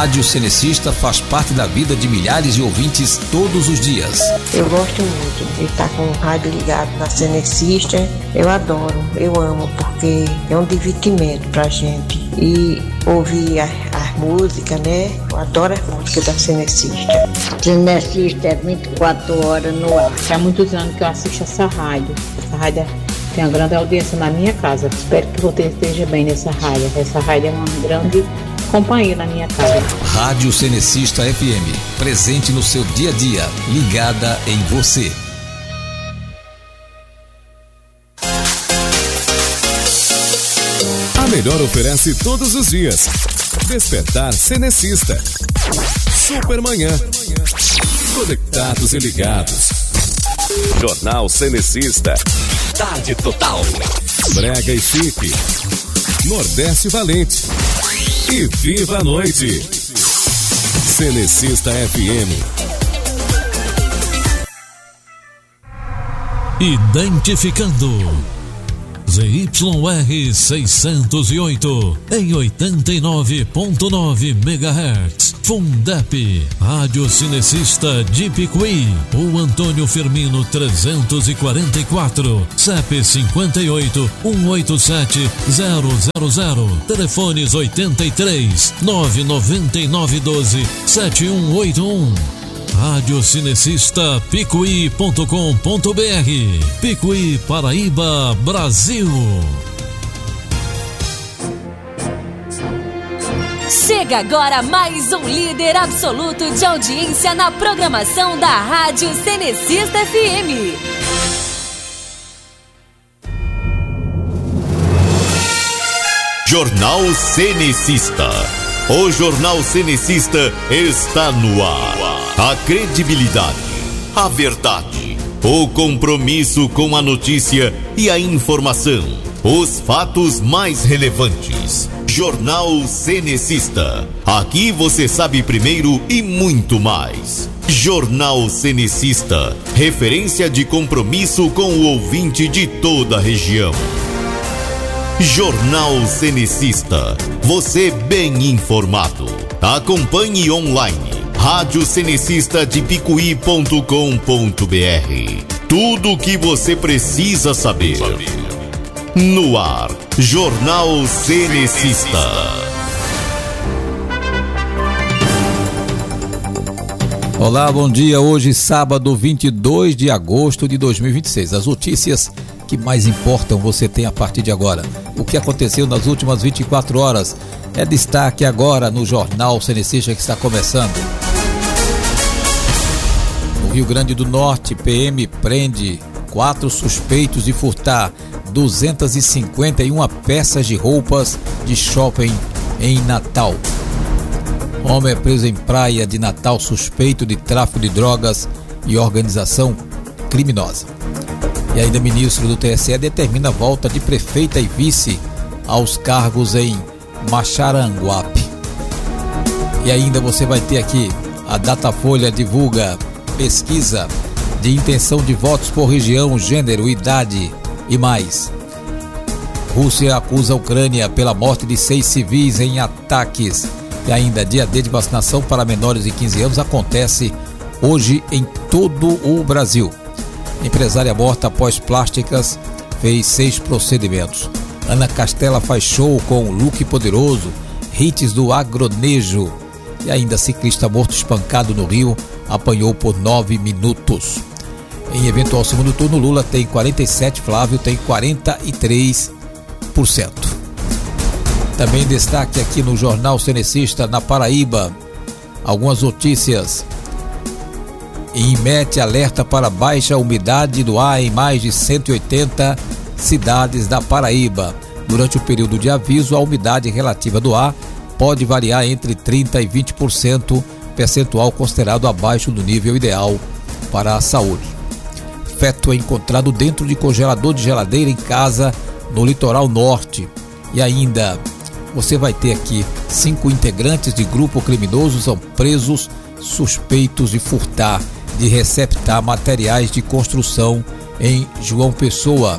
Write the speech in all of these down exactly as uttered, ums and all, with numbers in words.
Rádio Cenecista faz parte da vida de milhares de ouvintes todos os dias. Eu gosto muito de estar com o rádio ligado na Cenecista. Eu adoro, eu amo, porque é um divertimento pra gente. E ouvir as, as músicas, né? Eu adoro as músicas da Cenecista. Cenecista é vinte e quatro horas no ar. Há muitos anos que eu assisto essa rádio. Essa rádio tem uma grande audiência na minha casa. Espero que você esteja bem nessa rádio. Essa rádio é uma grande companhia na minha casa. Rádio Cenecista F M, presente no seu dia a dia, ligada em você. A melhor oferece todos os dias. Despertar Cenecista. Supermanhã. Conectados e ligados. Jornal Cenecista. Tarde total. Brega e chique. Nordeste Valente. E viva a noite. Cenecista F M. Identificando Z Y R seiscentos e oito em oitenta e nove ponto nove megahertz. Fundep, Rádio Cenecista de Picuí. O Antônio Firmino trezentos e quarenta e quatro, C E P cinquenta e oito, cento e oitenta e sete, zero zero zero. Telefones oitenta e três, nove nove nove um dois, sete um oito um. Rádio Cenecista Picuí ponto com ponto br. Picuí, Paraíba, Brasil. Chega agora mais um líder absoluto de audiência na programação da Rádio Cenecista F M. Jornal Cenecista. O Jornal Cenecista está no ar. A credibilidade, a verdade, o compromisso com a notícia e a informação. Os fatos mais relevantes. Jornal Cenecista. Aqui você sabe primeiro e muito mais. Jornal Cenecista. Referência de compromisso com o ouvinte de toda a região. Jornal Cenecista. Você bem informado. Acompanhe online. Rádio Cenecista de Picuí ponto com ponto br. Tudo o que você precisa saber. No ar, Jornal Cenecista. Olá, bom dia. Hoje, sábado, vinte e dois de agosto de dois mil e vinte e seis. As notícias que mais importam você tem a partir de agora. O que aconteceu nas últimas vinte e quatro horas é destaque agora no Jornal Cenecista que está começando. No Rio Grande do Norte, P M prende quatro suspeitos de furtar duzentas e cinquenta e uma peças de roupas de shopping em Natal. Homem é preso em praia de Natal suspeito de tráfico de drogas e organização criminosa. E ainda ministro do T S E determina a volta de prefeita e vice aos cargos em Maxaranguape. E ainda você vai ter aqui a Datafolha divulga pesquisa de intenção de votos por região, gênero, idade e mais. Rússia acusa a Ucrânia pela morte de seis civis em ataques. E ainda dia D de vacinação para menores de quinze anos acontece hoje em todo o Brasil. Empresária morta após plásticas fez seis procedimentos. Ana Castela faz show com look poderoso, hits do agronejo. E ainda ciclista morto espancado no Rio apanhou por nove minutos. Em eventual segundo turno, Lula tem quarenta e sete, Flávio tem quarenta e três por cento. Também destaque aqui no Jornal Cenecista, na Paraíba, algumas notícias. I M E T alerta para baixa umidade do ar em mais de cento e oitenta cidades da Paraíba. Durante o período de aviso, a umidade relativa do ar pode variar entre trinta por cento e vinte por cento, percentual considerado abaixo do nível ideal para a saúde. Feto é encontrado dentro de congelador de geladeira em casa no litoral norte. E ainda você vai ter aqui cinco integrantes de grupo criminoso são presos suspeitos de furtar, de receptar materiais de construção em João Pessoa.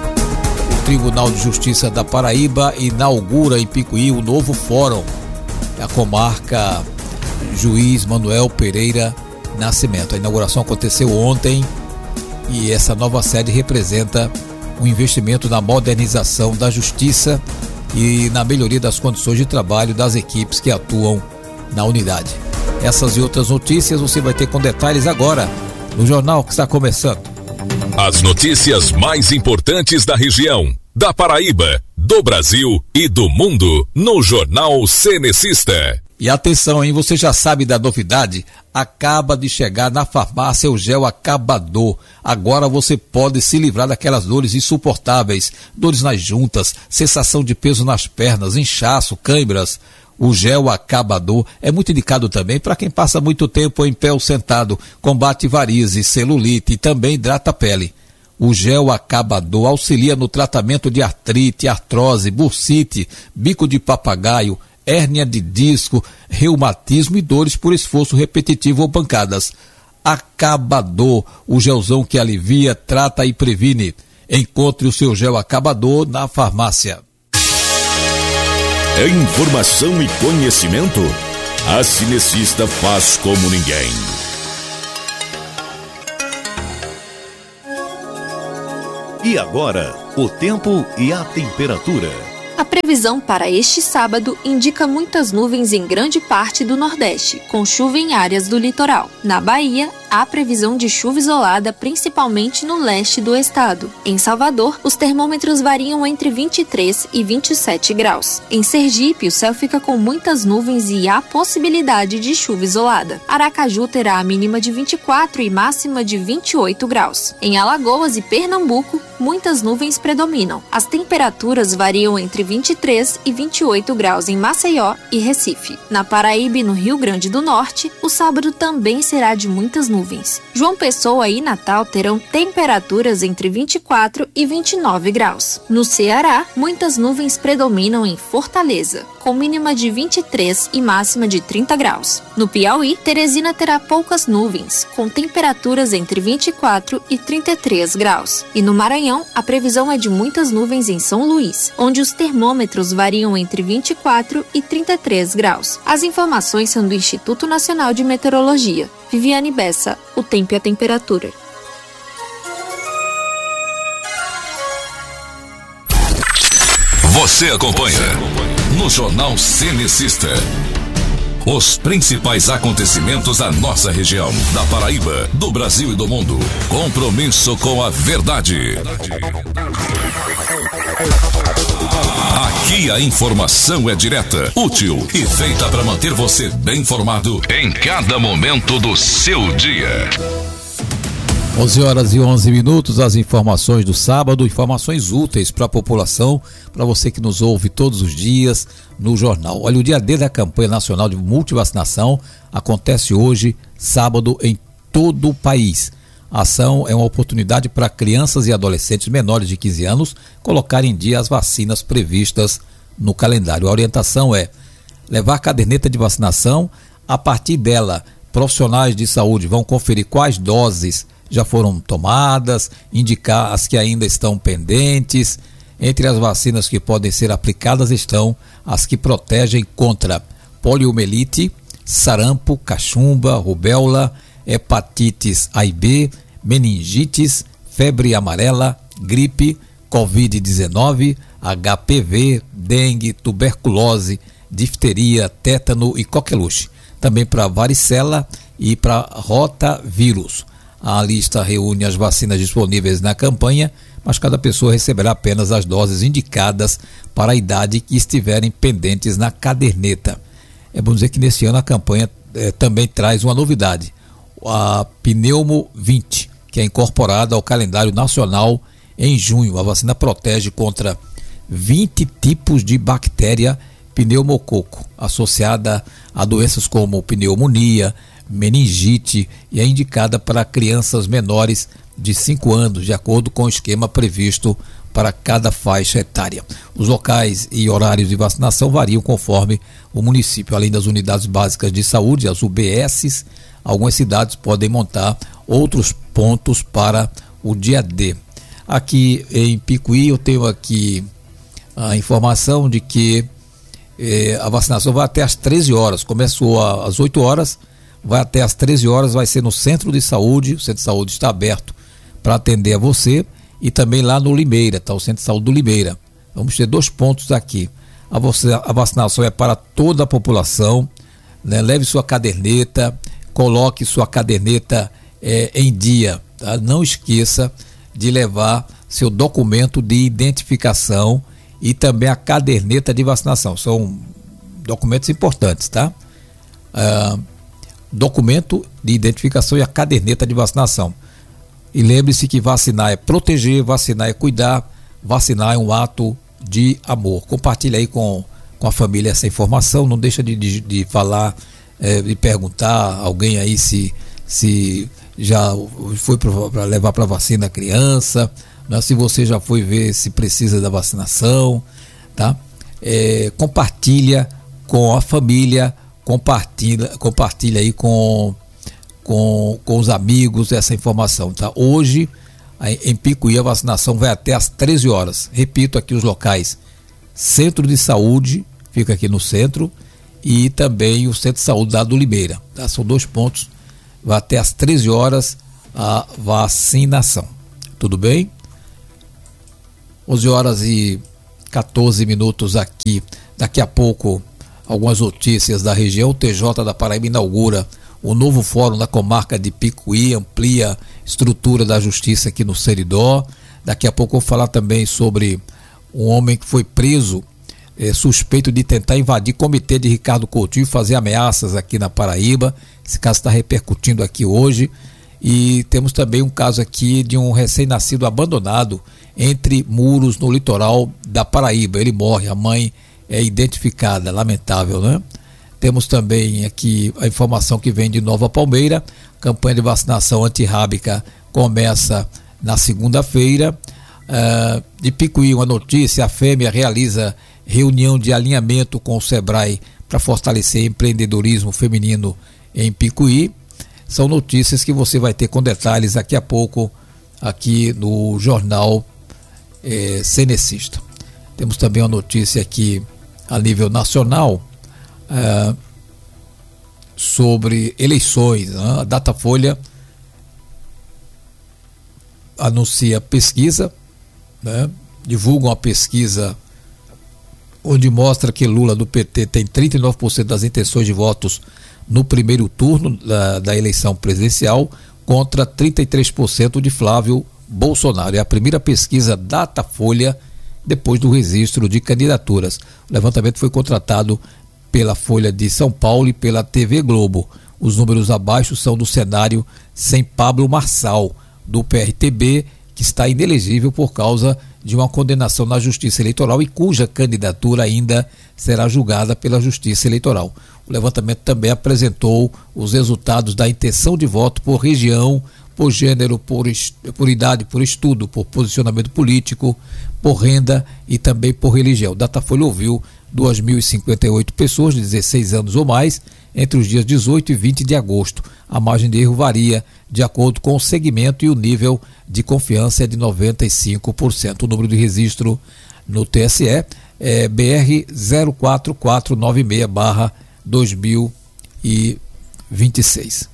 O Tribunal de Justiça da Paraíba inaugura em Picuí o novo fórum a comarca Juiz Manuel Pereira Nascimento. A inauguração aconteceu ontem e essa nova sede representa um investimento na modernização da justiça e na melhoria das condições de trabalho das equipes que atuam na unidade. Essas e outras notícias você vai ter com detalhes agora no jornal que está começando. As notícias mais importantes da região, da Paraíba, do Brasil e do mundo no Jornal Cenecista. E atenção, hein? Você já sabe da novidade? Acaba de chegar na farmácia o gel acabador. Agora você pode se livrar daquelas dores insuportáveis, dores nas juntas, sensação de peso nas pernas, inchaço, câimbras. O gel acabador é muito indicado também para quem passa muito tempo em pé ou sentado, combate varizes, celulite e também hidrata a pele. O gel acabador auxilia no tratamento de artrite, artrose, bursite, bico de papagaio, hérnia de disco, reumatismo e dores por esforço repetitivo ou pancadas. Acabador, o gelzão que alivia, trata e previne. Encontre o seu gel acabador na farmácia. É informação e conhecimento? A Cenecista faz como ninguém. E agora, o tempo e a temperatura. A previsão para este sábado indica muitas nuvens em grande parte do Nordeste, com chuva em áreas do litoral. Na Bahia, há previsão de chuva isolada, principalmente no leste do estado. Em Salvador, os termômetros variam entre vinte e três e vinte e sete graus. Em Sergipe, o céu fica com muitas nuvens e há possibilidade de chuva isolada. Aracaju terá a mínima de vinte e quatro e máxima de vinte e oito graus. Em Alagoas e Pernambuco, muitas nuvens predominam. As temperaturas variam entre vinte e três e vinte e oito graus em Maceió e Recife. Na Paraíba e no Rio Grande do Norte, o sábado também será de muitas nuvens. João Pessoa e Natal terão temperaturas entre vinte e quatro e vinte e nove graus. No Ceará, muitas nuvens predominam em Fortaleza, com mínima de vinte e três e máxima de trinta graus. No Piauí, Teresina terá poucas nuvens, com temperaturas entre vinte e quatro e trinta e três graus. E no Maranhão, a previsão é de muitas nuvens em São Luís, onde os termômetros variam entre vinte e quatro e trinta e três graus. As informações são do Instituto Nacional de Meteorologia. Viviane Bessa, o tempo e a temperatura. Você acompanha no Jornal Cenecista os principais acontecimentos da nossa região, da Paraíba, do Brasil e do mundo. Compromisso com a verdade. Aqui a informação é direta, útil e feita para manter você bem informado em cada momento do seu dia. onze horas e onze minutos, as informações do sábado, informações úteis para a população, para você que nos ouve todos os dias no jornal. Olha, o dia D da campanha nacional de multivacinação acontece hoje, sábado, em todo o país. A ação é uma oportunidade para crianças e adolescentes menores de quinze anos colocarem em dia as vacinas previstas no calendário. A orientação é levar a caderneta de vacinação. A partir dela, profissionais de saúde vão conferir quais doses já foram tomadas, indicar as que ainda estão pendentes. Entre as vacinas que podem ser aplicadas estão as que protegem contra poliomielite, sarampo, cachumba, rubéola, hepatites A e B, meningites, febre amarela, gripe, covid dezenove, H P V, dengue, tuberculose, difteria, tétano e coqueluche. Também para varicela e para rotavírus. A lista reúne as vacinas disponíveis na campanha, mas cada pessoa receberá apenas as doses indicadas para a idade que estiverem pendentes na caderneta. É bom dizer que nesse ano a campanha eh, também traz uma novidade, a Pneumo vinte, que é incorporada ao calendário nacional em junho. A vacina protege contra vinte tipos de bactéria pneumococo, associada a doenças como pneumonia, meningite, e é indicada para crianças menores de cinco anos, de acordo com o esquema previsto para cada faixa etária. Os locais e horários de vacinação variam conforme o município. Além das unidades básicas de saúde, as U B S, algumas cidades podem montar outros pontos para o dia D. Aqui em Picuí eu tenho aqui a informação de que Eh, a vacinação vai até às treze horas, começou a, às oito horas, vai até às treze horas, vai ser no centro de saúde, o centro de saúde está aberto para atender a você, e também lá no Limeira, tá? O centro de saúde do Limeira. Vamos ter dois pontos aqui. A, você, a vacinação é para toda a população, né? Leve sua caderneta, coloque sua caderneta eh, em dia, tá? Não esqueça de levar seu documento de identificação e também a caderneta de vacinação. São documentos importantes, tá? Ah, documento de identificação e a caderneta de vacinação. E lembre-se que vacinar é proteger, vacinar é cuidar, vacinar é um ato de amor. Compartilhe aí com, com a família essa informação, não deixa de, de, de falar, é, de perguntar a alguém aí se, se já foi para levar para vacina a criança, né? Se você já foi ver se precisa da vacinação, tá? É, compartilha com a família, compartilha, compartilha aí com, com, com os amigos essa informação, tá? Hoje, em Picuí, a vacinação vai até às treze horas. Repito aqui os locais: Centro de Saúde, fica aqui no centro, e também o Centro de Saúde lá do Limeira, tá? São dois pontos, vai até às treze horas a vacinação. Tudo bem? onze horas e quatorze minutos aqui. Daqui a pouco, algumas notícias da região. O T J da Paraíba inaugura o novo fórum da comarca de Picuí, amplia a estrutura da justiça aqui no Seridó. Daqui a pouco eu vou falar também sobre um homem que foi preso, é, suspeito de tentar invadir comitê de Ricardo Coutinho e fazer ameaças aqui na Paraíba. Esse caso está repercutindo aqui hoje. E temos também um caso aqui de um recém-nascido abandonado entre muros no litoral da Paraíba. Ele morre, a mãe é identificada, lamentável, né? Temos também aqui a informação que vem de Nova Palmeira. Campanha de vacinação antirrábica começa na segunda-feira. Uh, de Picuí, uma notícia: a Fêmea realiza reunião de alinhamento com o Sebrae para fortalecer empreendedorismo feminino em Picuí. São notícias que você vai ter com detalhes daqui a pouco aqui no Jornal eh, Cenecista. Temos também uma notícia aqui a nível nacional, Uh, sobre eleições, né? A Datafolha anuncia pesquisa, né? Divulga uma pesquisa onde mostra que Lula do P T tem trinta e nove por cento das intenções de votos no primeiro turno da, da eleição presidencial, contra trinta e três por cento de Flávio Bolsonaro. É a primeira pesquisa Datafolha depois do registro de candidaturas. O levantamento foi contratado pela Folha de São Paulo e pela T V Globo. Os números abaixo são do cenário sem Pablo Marçal, do P R T B, que está inelegível por causa de uma condenação na Justiça Eleitoral e cuja candidatura ainda será julgada pela Justiça Eleitoral. O levantamento também apresentou os resultados da intenção de voto por região, por gênero, por, por idade, por estudo, por posicionamento político, por renda e também por religião. O Datafolha ouviu duas mil e cinquenta e oito pessoas de dezesseis anos ou mais entre os dias dezoito e vinte de agosto. A margem de erro varia de acordo com o segmento e o nível de confiança é de noventa e cinco por cento. O número de registro no T S E é B R zero quatro quatro nove seis barra dois mil e vinte e seis.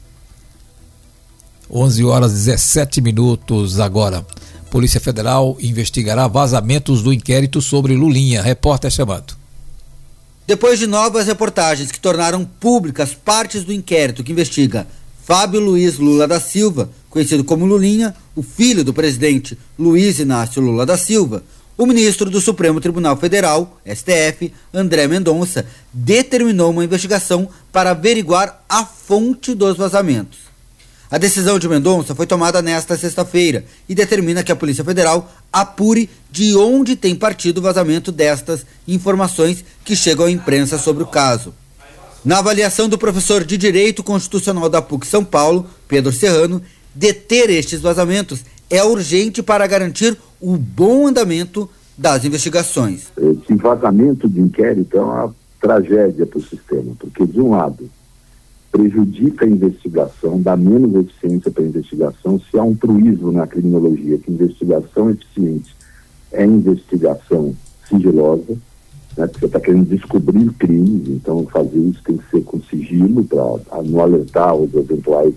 onze horas e dezessete minutos agora. Polícia Federal investigará vazamentos do inquérito sobre Lulinha. Repórter chamado. Depois de novas reportagens que tornaram públicas partes do inquérito que investiga Fábio Luiz Lula da Silva, conhecido como Lulinha, o filho do presidente Luiz Inácio Lula da Silva, o ministro do Supremo Tribunal Federal, S T F, André Mendonça, determinou uma investigação para averiguar a fonte dos vazamentos. A decisão de Mendonça foi tomada nesta sexta-feira e determina que a Polícia Federal apure de onde tem partido o vazamento destas informações que chegam à imprensa sobre o caso. Na avaliação do professor de Direito Constitucional da P U C São Paulo, Pedro Serrano, deter estes vazamentos é urgente para garantir o bom andamento das investigações. Esse vazamento de inquérito é uma tragédia para o sistema, porque, de um lado, prejudica a investigação, dá menos eficiência para a investigação. Se há um truísmo na criminologia, que investigação eficiente é investigação sigilosa, né? Porque você está querendo descobrir crimes, então fazer isso tem que ser com sigilo para não alertar os eventuais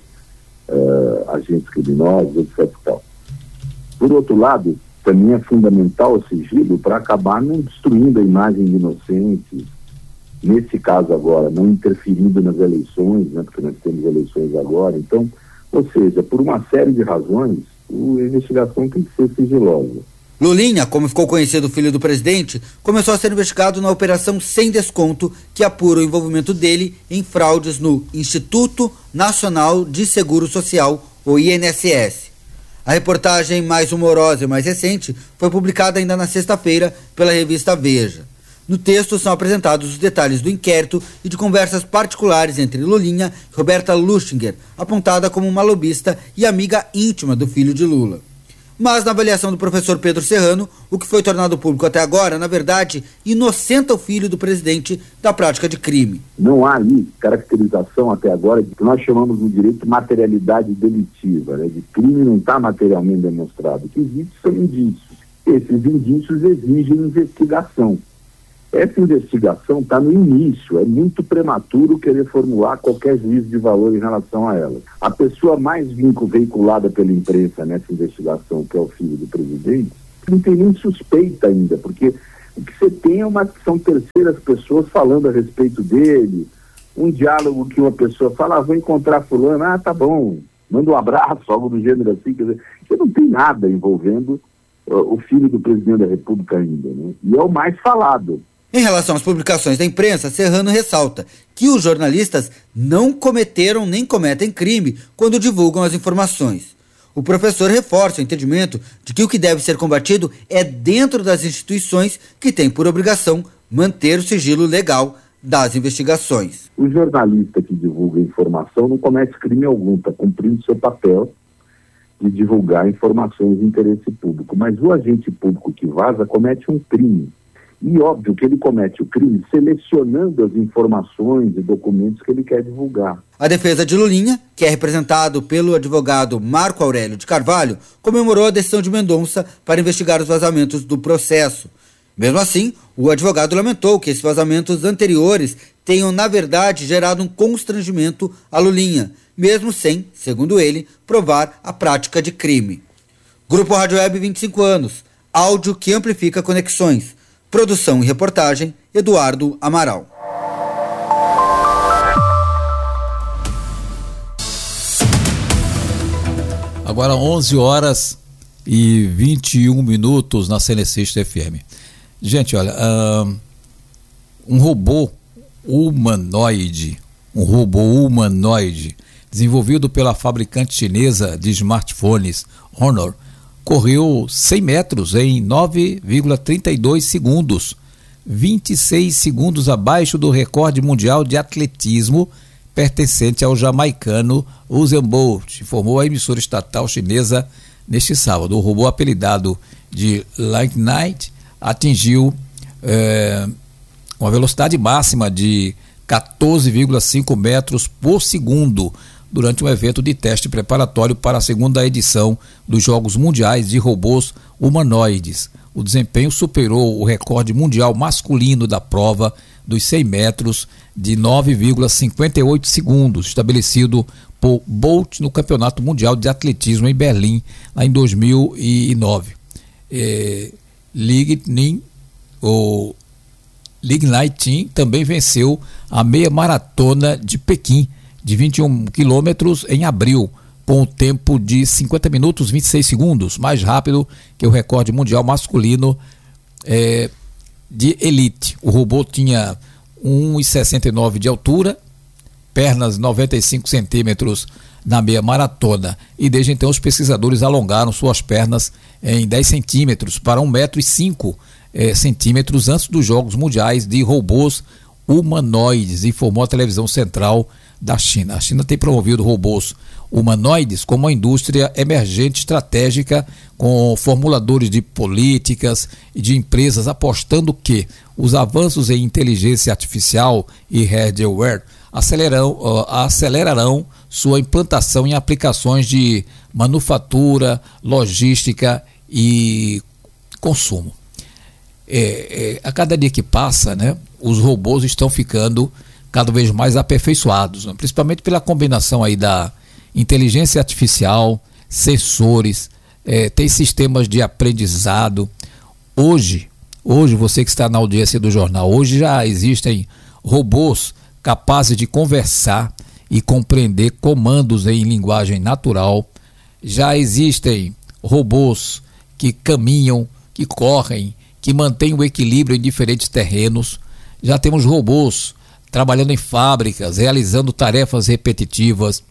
uh, agentes criminosos, etcétera e tal. Por outro lado, também é fundamental o sigilo para acabar não destruindo a imagem de inocentes, nesse caso agora, não interferindo nas eleições, né, porque nós temos eleições agora. Então, ou seja, por uma série de razões, a investigação tem que ser sigilosa. Lulinha, como ficou conhecido o filho do presidente, começou a ser investigado na Operação Sem Desconto, que apura o envolvimento dele em fraudes no Instituto Nacional de Seguro Social, o I N S S. A reportagem mais humorosa e mais recente foi publicada ainda na sexta-feira pela revista Veja. No texto são apresentados os detalhes do inquérito e de conversas particulares entre Lulinha e Roberta Luchinger, apontada como uma lobista e amiga íntima do filho de Lula. Mas, na avaliação do professor Pedro Serrano, o que foi tornado público até agora, na verdade, inocenta o filho do presidente da prática de crime. Não há aí caracterização até agora de que nós chamamos no direito materialidade delitiva, né? De crime não está materialmente demonstrado. O que existe são indícios. Esses indícios exigem investigação. Essa investigação está no início, é muito prematuro querer formular qualquer juízo de valor em relação a ela. A pessoa mais veiculada pela imprensa nessa investigação, que é o filho do presidente, não tem nem suspeita ainda, porque o que você tem é uma, são terceiras pessoas falando a respeito dele, um diálogo que uma pessoa fala, ah, vou encontrar fulano, ah, tá bom, manda um abraço, algo do gênero assim, quer dizer, você não tem nada envolvendo uh, o filho do presidente da República ainda, né? E é o mais falado. Em relação às publicações da imprensa, Serrano ressalta que os jornalistas não cometeram nem cometem crime quando divulgam as informações. O professor reforça o entendimento de que o que deve ser combatido é dentro das instituições que têm por obrigação manter o sigilo legal das investigações. O jornalista que divulga informação não comete crime algum, está cumprindo seu papel de divulgar informações de interesse público, mas o agente público que vaza comete um crime. E óbvio que ele comete o crime selecionando as informações e documentos que ele quer divulgar. A defesa de Lulinha, que é representado pelo advogado Marco Aurélio de Carvalho, comemorou a decisão de Mendonça para investigar os vazamentos do processo. Mesmo assim, o advogado lamentou que esses vazamentos anteriores tenham, na verdade, gerado um constrangimento a Lulinha, mesmo sem, segundo ele, provar a prática de crime. Grupo Rádio Web, vinte e cinco anos. Áudio que amplifica conexões. Produção e reportagem, Eduardo Amaral. Agora onze horas e vinte e um minutos na Cenecista F M. Gente, olha, uh, um robô humanoide, um robô humanoide desenvolvido pela fabricante chinesa de smartphones Honor, correu cem metros em nove vírgula trinta e dois segundos, vinte e seis segundos abaixo do recorde mundial de atletismo pertencente ao jamaicano Usain Bolt, informou a emissora estatal chinesa neste sábado. O robô, apelidado de Lightning, atingiu é, uma velocidade máxima de quatorze vírgula cinco metros por segundo durante um evento de teste preparatório para a segunda edição dos Jogos Mundiais de Robôs Humanoides. O desempenho superou o recorde mundial masculino da prova dos cem metros de nove vírgula cinquenta e oito segundos, estabelecido por Bolt no Campeonato Mundial de Atletismo em Berlim, lá em dois mil e nove. É, Lightning, o Lightning também venceu a meia maratona de Pequim, de vinte e um quilômetros em abril, com o tempo de cinquenta minutos e vinte e seis segundos, mais rápido que o recorde mundial masculino é, de elite. O robô tinha um metro e sessenta e nove de altura, pernas noventa e cinco centímetros na meia maratona, e desde então os pesquisadores alongaram suas pernas em dez centímetros para um metro e cinco é, centímetros antes dos Jogos Mundiais de Robôs Humanoides, informou a televisão central da China. A China tem promovido robôs humanoides como uma indústria emergente estratégica, com formuladores de políticas e de empresas apostando que os avanços em inteligência artificial e hardware acelerarão, uh, acelerarão sua implantação em aplicações de manufatura, logística e consumo. é, é, a cada dia que passa, né, os robôs estão ficando cada vez mais aperfeiçoados, né, principalmente pela combinação aí da inteligência artificial, sensores, é, tem sistemas de aprendizado. Hoje, hoje você que está na audiência do jornal, hoje já existem robôs capazes de conversar e compreender comandos em linguagem natural. Já existem robôs que caminham, que correm, que mantêm o equilíbrio em diferentes terrenos. Já temos robôs trabalhando em fábricas, realizando tarefas repetitivas.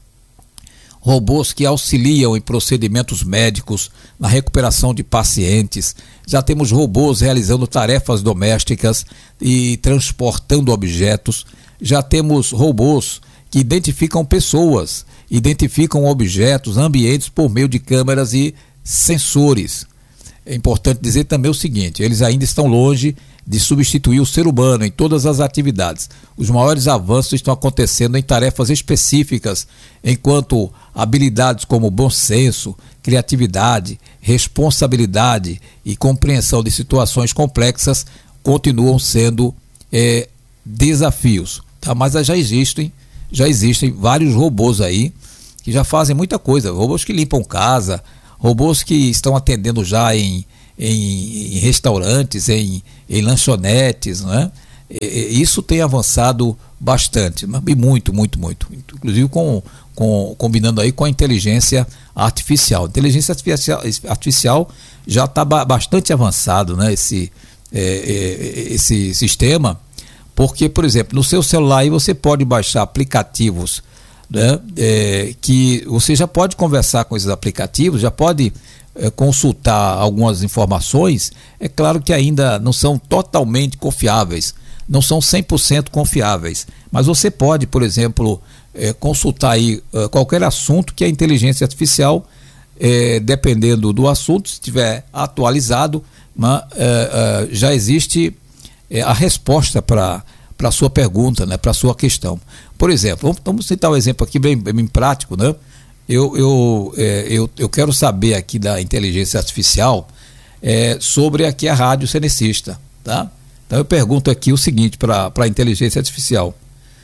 Robôs que auxiliam em procedimentos médicos, na recuperação de pacientes. Já temos robôs realizando tarefas domésticas e transportando objetos. Já temos robôs que identificam pessoas, identificam objetos, ambientes por meio de câmeras e sensores. É importante dizer também o seguinte: eles ainda estão longe de substituir o ser humano em todas as atividades. Os maiores avanços estão acontecendo em tarefas específicas, enquanto habilidades como bom senso, criatividade, responsabilidade e compreensão de situações complexas continuam sendo é, desafios. Tá? Mas já existem, já existem vários robôs aí que já fazem muita coisa. Robôs que limpam casa, robôs que estão atendendo já em Em, em restaurantes, em, em lanchonetes, né? E, isso tem avançado bastante, e muito, muito, muito, inclusive com, com, combinando aí com a inteligência artificial. A inteligência artificial, artificial já está ba bastante avançado, né? Esse, é, é, esse sistema, porque, por exemplo, no seu celular aí você pode baixar aplicativos, né? É, que você já pode conversar com esses aplicativos, já pode É, consultar algumas informações. É claro que ainda não são totalmente confiáveis, não são cem por cento confiáveis, mas você pode, por exemplo, é, consultar aí é, qualquer assunto que a inteligência artificial, é, dependendo do assunto, se estiver atualizado, mas, é, é, já existe é, a resposta para para a sua pergunta, né, para a sua questão. Por exemplo, vamos, vamos citar um exemplo aqui bem, bem prático, né? Eu, eu, é, eu, eu quero saber aqui da inteligência artificial é, sobre aqui a rádio cenecista, tá? Então eu pergunto aqui o seguinte para a inteligência artificial.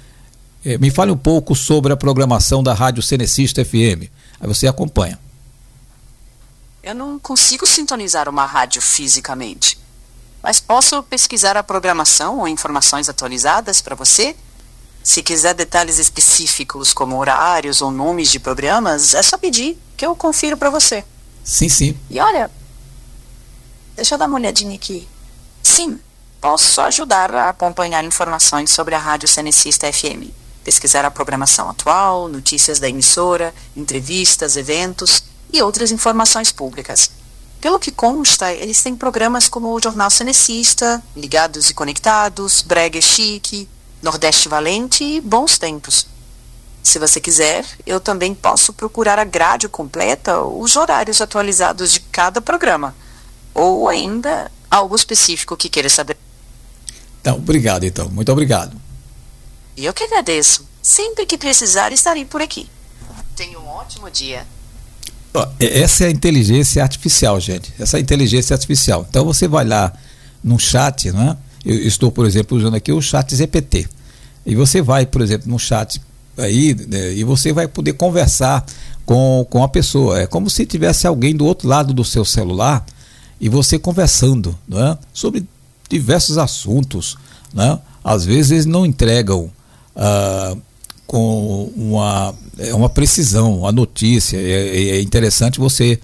É, me fale um pouco sobre a programação da rádio Cenecista F M. Aí você acompanha. Eu não consigo sintonizar uma rádio fisicamente, mas posso pesquisar a programação ou informações atualizadas para você? Se quiser detalhes específicos como horários ou nomes de programas, é só pedir que eu confiro para você. Sim, sim. E olha, deixa eu dar uma olhadinha aqui. Sim, posso ajudar a acompanhar informações sobre a Rádio Cenecista F M. Pesquisar a programação atual, notícias da emissora, entrevistas, eventos e outras informações públicas. Pelo que consta, eles têm programas como o Jornal Cenecista, Ligados e Conectados, Brega e Chique, Nordeste Valente e Bons Tempos. Se você quiser, eu também posso procurar a grade completa, os horários atualizados de cada programa, ou ainda algo específico que queira saber. Então, obrigado então, muito obrigado. E eu que agradeço. Sempre que precisar, estarei por aqui. Tenha um ótimo dia. Essa é a inteligência artificial, gente. Essa é a inteligência artificial. Então você vai lá no chat, né? Eu estou, por exemplo, usando aqui o chat G P T. E você vai, por exemplo, no chat aí, né, e você vai poder conversar com, com a pessoa. É como se tivesse alguém do outro lado do seu celular e você conversando, né, sobre diversos assuntos, né? Às vezes eles não entregam ah, com uma, uma precisão a notícia. É, é interessante você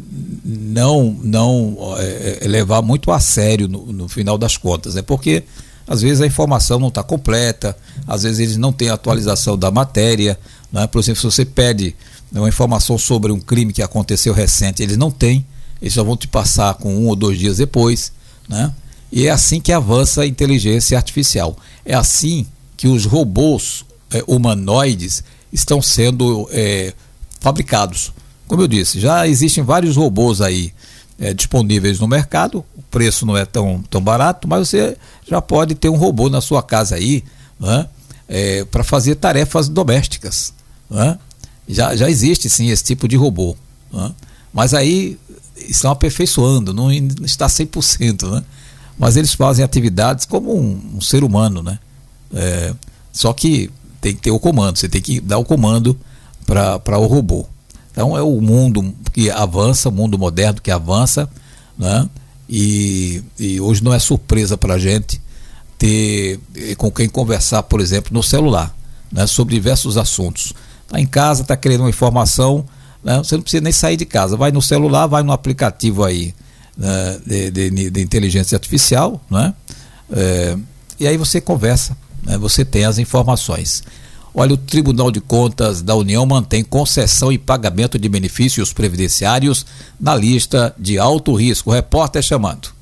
não, não é, levar muito a sério no, no final das contas, né? Porque às vezes a informação não está completa, às vezes eles não têm atualização da matéria, né? Por exemplo, se você pede uma informação sobre um crime que aconteceu recente, eles não têm, eles só vão te passar com um ou dois dias depois, né? E é assim que avança a inteligência artificial, é assim que os robôs é, humanoides estão sendo é, fabricados. Como eu disse, já existem vários robôs aí é, disponíveis no mercado, o preço não é tão, tão barato, mas você já pode ter um robô na sua casa aí, né, é, para fazer tarefas domésticas, né? Já, já existe sim esse tipo de robô, né? Mas aí estão aperfeiçoando, não está cem por cento, né? mas eles fazem atividades como um, um ser humano, né? É, só que tem que ter o comando, você tem que dar o comando para o robô. Então é o mundo que avança, o mundo moderno que avança, né? E, e hoje não é surpresa para a gente ter com quem conversar, por exemplo, no celular, né? Sobre diversos assuntos. Está em casa, está querendo uma informação, né? Você não precisa nem sair de casa, vai no celular, vai no aplicativo aí, né? de, de, de inteligência artificial, né? É, e aí você conversa, né? Você tem as informações. Olha, o Tribunal de Contas da União mantém concessão e pagamento de benefícios previdenciários na lista de alto risco. O repórter chamando.